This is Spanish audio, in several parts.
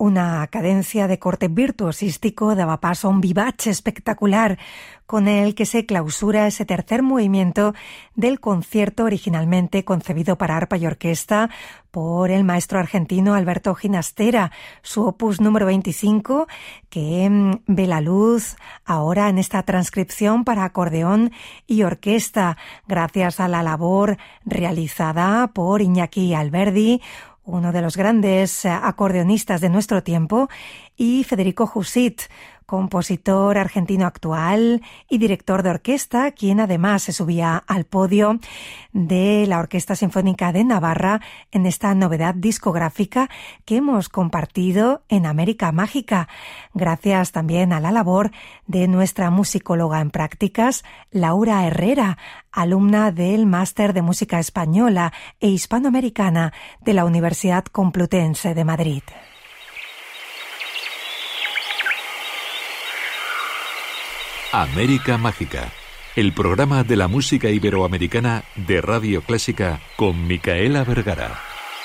Una cadencia de corte virtuosístico daba paso a un vivace espectacular con el que se clausura ese tercer movimiento del concierto originalmente concebido para arpa y orquesta por el maestro argentino Alberto Ginastera, su opus número 25, que ve la luz ahora en esta transcripción para acordeón y orquesta, gracias a la labor realizada por Iñaki Alberdi, uno de los grandes acordeonistas de nuestro tiempo, y Federico Jusit, compositor argentino actual y director de orquesta, quien además se subía al podio de la Orquesta Sinfónica de Navarra en esta novedad discográfica que hemos compartido en América Mágica, gracias también a la labor de nuestra musicóloga en prácticas, Laura Herrera, alumna del Máster de Música Española e Hispanoamericana de la Universidad Complutense de Madrid. América Mágica, el programa de la música iberoamericana de Radio Clásica con Micaela Vergara.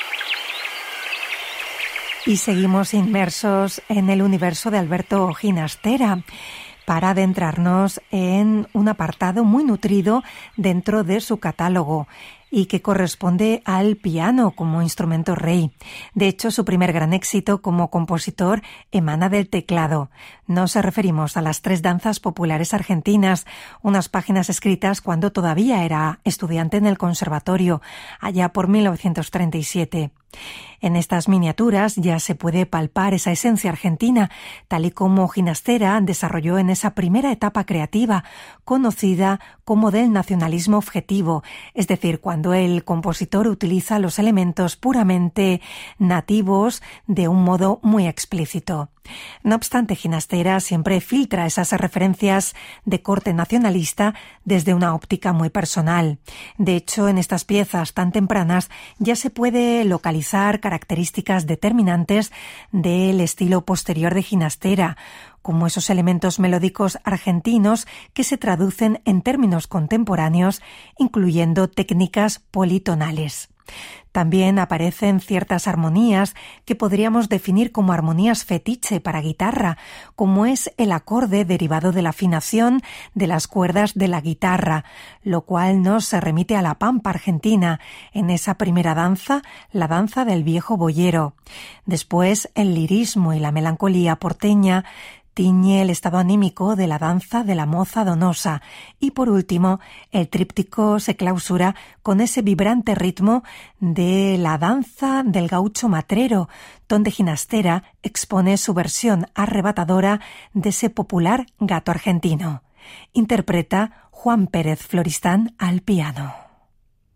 Y seguimos inmersos en el universo de Alberto Ginastera para adentrarnos en un apartado muy nutrido dentro de su catálogo y que corresponde al piano como instrumento rey. De hecho, su primer gran éxito como compositor emana del teclado. Nos referimos a las tres danzas populares argentinas, unas páginas escritas cuando todavía era estudiante en el conservatorio, allá por 1937. En estas miniaturas ya se puede palpar esa esencia argentina, tal y como Ginastera desarrolló en esa primera etapa creativa, conocida como del nacionalismo objetivo, es decir, cuando el compositor utiliza los elementos puramente nativos de un modo muy explícito. No obstante, Ginastera siempre filtra esas referencias de corte nacionalista desde una óptica muy personal. De hecho, en estas piezas tan tempranas ya se puede localizar características determinantes del estilo posterior de Ginastera, como esos elementos melódicos argentinos que se traducen en términos contemporáneos, incluyendo técnicas politonales. También aparecen ciertas armonías que podríamos definir como armonías fetiche para guitarra, como es el acorde derivado de la afinación de las cuerdas de la guitarra, lo cual nos remite a la pampa argentina, en esa primera danza, la danza del viejo boyero. Después, el lirismo y la melancolía porteña tiñe el estado anímico de la danza de la moza donosa y, por último, el tríptico se clausura con ese vibrante ritmo de la danza del gaucho matrero, donde Ginastera expone su versión arrebatadora de ese popular gato argentino. Interpreta Juan Pérez Floristán al piano.